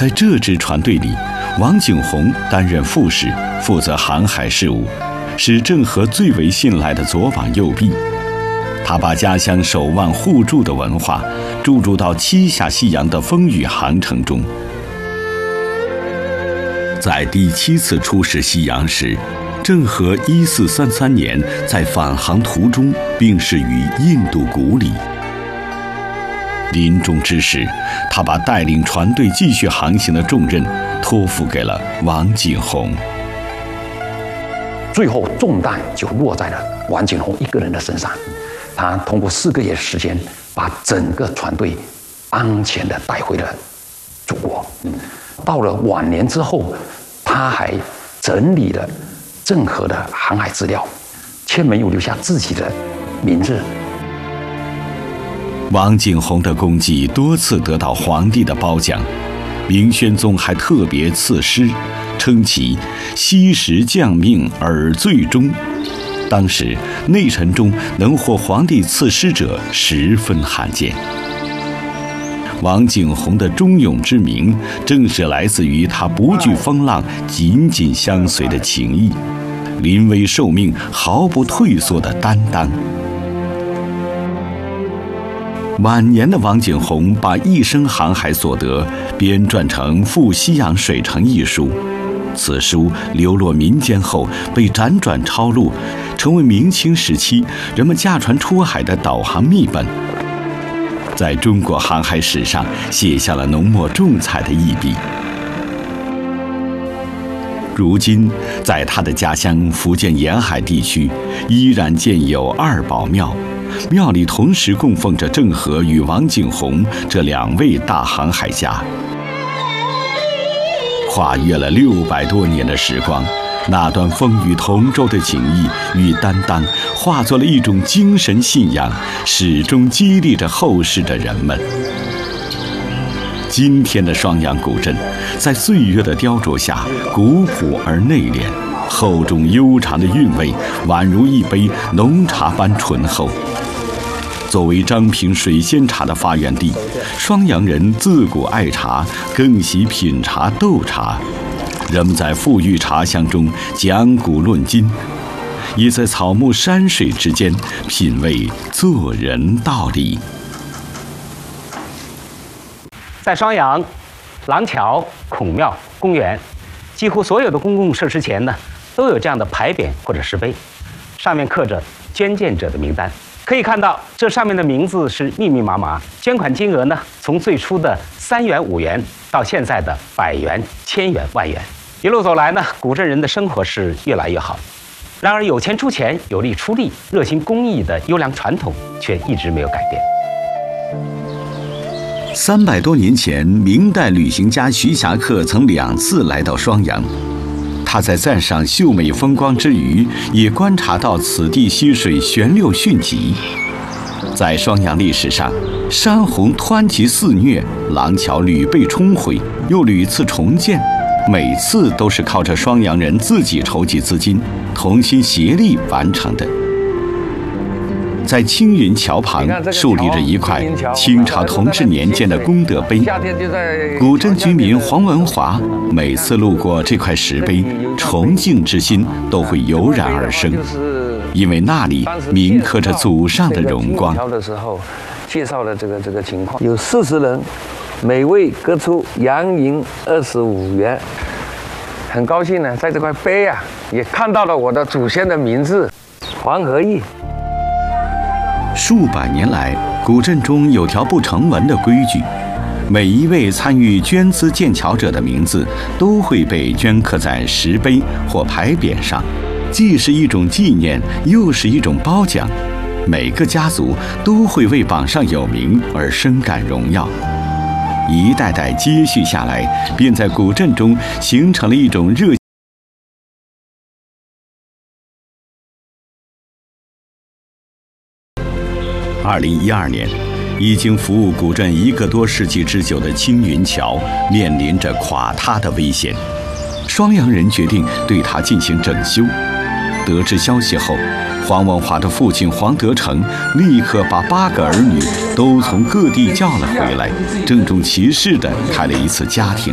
在这支船队里，王景洪担任副使，负责航海事务，是郑和最为信赖的左膀右臂。他把家乡守望互助的文化注入到七下西洋的风雨航程中。在第7次出使西洋时，郑和1433年在返航途中病逝于印度古里。临终之时，他把带领船队继续航行的重任托付给了王景洪。 最后重担就落在了王景洪一个人的身上。他通过4个月的时间，把整个船队安全地带回了祖国。到了晚年之后，他还整理了郑和的航海资料，却没有留下自己的名字。 王景洪的功绩多次得到皇帝的褒奖，明宣宗还特别赐诗，称其惜时降命而最终。当时内臣中能获皇帝赐诗者十分罕见。王景洪的忠勇之名，正是来自于他不惧风浪、紧紧相随的情谊，临危受命毫不退缩的担当。晚年的王景洪把一生航海所得编撰成《赴西洋水城》一书，此书流落民间后被辗转抄录，成为明清时期人们驾船出海的导航秘本，在中国航海史上写下了浓墨重彩的一笔。如今，在他的家乡福建沿海地区，依然建有2宝庙，庙里同时供奉着郑和与王景洪这2位大航海家。跨越了600多年的时光，那段风雨同舟的情谊与担当，化作了一种精神信仰，始终激励着后世的人们。今天的双阳古镇，在岁月的雕琢下，古朴而内敛，厚重悠长的韵味，宛如一杯浓茶般醇厚。作为张平水仙茶的发源地，双阳人自古爱茶，更喜品茶斗茶。人们在馥郁茶香中讲古论今，也在草木山水之间品味做人道理。 在双阳，廊桥、孔庙、公园，几乎所有的公共设施前呢，都有这样的牌匾或者石碑，上面刻着捐献者的名单。可以看到，这上面的名字是密密麻麻，捐款金额呢，从最初的3元、5元，到现在的100元、1000元、10000元。一路走来呢，古镇人的生活是越来越好。然而，有钱出钱，有力出力，热心公益的优良传统却一直没有改变。 300多年前，明代旅行家徐霞客曾2次来到双阳。他在赞赏秀美风光之余，也观察到此地溪水旋流迅疾。在双阳历史上，山洪湍急肆虐，廊桥屡被冲毁，又屡次重建，每次都是靠着双阳人自己筹集资金，同心协力完成的。在青云桥旁竖立着一块清朝同治年间的功德碑，古镇居民黄文华每次路过这块石碑，崇敬之心都会油然而生，因为那里铭刻着祖上的荣光。 的时候介绍了这个情况，有40人，每位各出洋银25元。很高兴呢，在这块碑啊，也看到了我的祖先的名字黄和义。 数百年来，古镇中有条不成文的规矩，每一位参与捐资建桥者的名字都会被镌刻在石碑或牌匾上，既是一种纪念，又是一种褒奖。每个家族都会为榜上有名而深感荣耀，一代代接续下来，便在古镇中形成了一种热。2012年，已经服务古镇1个多世纪之久的青云桥面临着垮塌的危险。双阳人决定对它进行整修。得知消息后，黄文华的父亲黄德成立刻把8个儿女都从各地叫了回来，郑重其事地开了一次家庭